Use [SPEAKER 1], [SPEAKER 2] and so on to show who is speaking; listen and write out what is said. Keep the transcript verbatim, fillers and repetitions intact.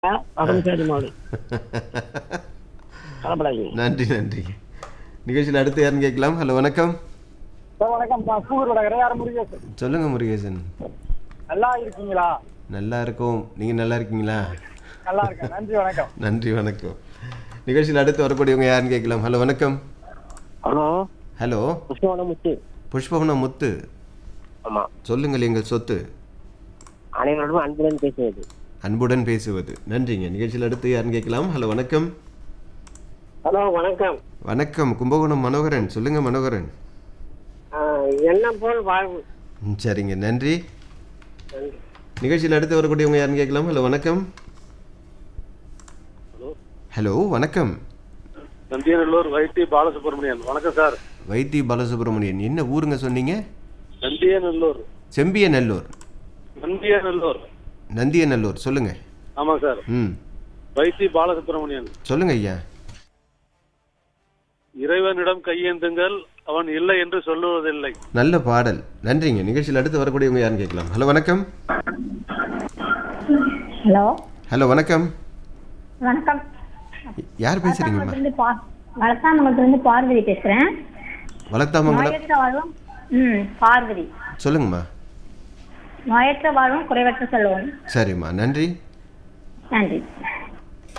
[SPEAKER 1] பழமுசாடி மாடு கலப்படாதீங்க.
[SPEAKER 2] நன்றி நன்றி. நிகழ்ச்சியில் அடுத்து யாருன்னு கேட்கலாம். ஹலோ வணக்கம்.
[SPEAKER 1] சார் வணக்கம். நான் சூர் யார் முருகேசன்.
[SPEAKER 2] சொல்லுங்க முருகேசன்.
[SPEAKER 1] நல்லா இருக்கீங்களா?
[SPEAKER 2] நல்லா இருக்கோம். நீங்க நல்லா இருக்கீங்களா?
[SPEAKER 1] நல்லா இருக்கேன். நன்றி வணக்கம்.
[SPEAKER 2] நன்றி வணக்கம். நிகழ்ச்சியில் அடுத்து வரக்கூடியவங்க யாருன்னு கேட்கலாம். ஹலோ வணக்கம்.
[SPEAKER 1] ஹலோ
[SPEAKER 2] ஹலோ
[SPEAKER 1] புஷ்பவன முத்து.
[SPEAKER 2] புஷ்பவன முத்து.
[SPEAKER 1] ஆமா.
[SPEAKER 2] சொல்லுங்கள் எங்கள் சொத்து.
[SPEAKER 1] அனைவரோடும் அன்புடன் பேசுவது.
[SPEAKER 2] அன்புடன் பேசுவது. நன்றிங்க. நிகழ்ச்சியில் அடுத்து யாருன்னு கேட்கலாம். ஹலோ வணக்கம்.
[SPEAKER 1] ஹலோ வணக்கம்.
[SPEAKER 2] வணக்கம். கும்பகோணம் மனோகரன். சொல்லுங்க மனோகரன்.
[SPEAKER 1] எண்ணம் போல் வாழ்வு.
[SPEAKER 2] ம், சரிங்க நன்றி. நிகழ்ச்சியில் அடுத்து வரக்கூடியவங்க யாருன்னு கேட்கலாம். ஹலோ வணக்கம். ஹலோ வணக்கம்.
[SPEAKER 3] நந்தியநல்லூர் வைத்தி பாலசுப்ரமணியன். வணக்கம் சார்.
[SPEAKER 2] வைத்தி பாலசுப்ரமணியன். என்ன ஊருங்க சொன்னீங்க?
[SPEAKER 3] நந்தியநல்லூர்.
[SPEAKER 2] செம்பியநல்லூர்.
[SPEAKER 3] நந்தியநல்லூர்.
[SPEAKER 2] நந்தியநல்லூர். சொல்லுங்க.
[SPEAKER 3] ஆமா சார்.
[SPEAKER 2] ம்
[SPEAKER 3] வைத்தி பாலசுப்ரமணியன்.
[SPEAKER 2] சொல்லுங்க ஐயா.
[SPEAKER 3] இறைவனிடம் கையேந்துங்கள், அவன் இல்லை என்று சொல்லுவதில்லை.
[SPEAKER 2] நல்ல பாடல். நன்றிங்க. நிகழ்ச்சியில் அடுத்து வரக்கூடியவங்க யாருன்னு கேட்கலாம். ஹலோ வணக்கம்.
[SPEAKER 4] ஹலோ
[SPEAKER 2] ஹலோ வணக்கம்.
[SPEAKER 4] வணக்கம்.
[SPEAKER 2] யார் பேசுறீங்கம்மா?
[SPEAKER 4] வளத்தாமங்கலத்துலேருந்து பா வளத்தாமங்கலத்துலேருந்து பார்வதி பேசுகிறேன்.
[SPEAKER 2] வளத்தாமங்கலம்.
[SPEAKER 4] நோயற்ற வாழ்வும் ம் பார்வதி.
[SPEAKER 2] சொல்லுங்கம்மா.
[SPEAKER 4] நோயற்ற வாழ்வும் குறைவற்ற செல்வம்.
[SPEAKER 2] சரிம்மா நன்றி.
[SPEAKER 4] நன்றி.